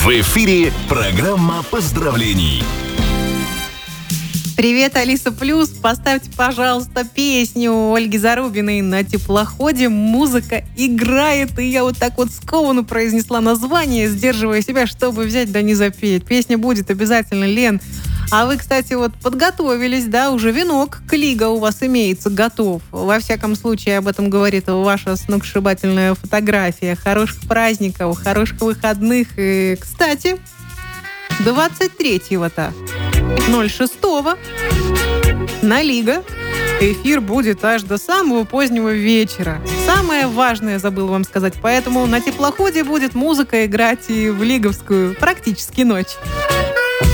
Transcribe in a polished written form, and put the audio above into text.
В эфире программа поздравлений. Привет, Алиса Плюс. Поставьте, пожалуйста, песню Ольги Зарубиной «На теплоходе». Музыка играет, и я вот так вот скованно произнесла название, сдерживая себя, чтобы взять да не запеть. Песня будет обязательно, Лен. А вы, кстати, вот подготовились, да, уже венок Клига у вас имеется, готов. Во всяком случае, об этом говорит ваша сногсшибательная фотография. Хороших праздников, хороших выходных. И, кстати, 23-го-то 06-го на Лига эфир будет аж до самого позднего вечера. Самое важное забыла вам сказать, поэтому на теплоходе будет музыка играть и в лиговскую практически ночь.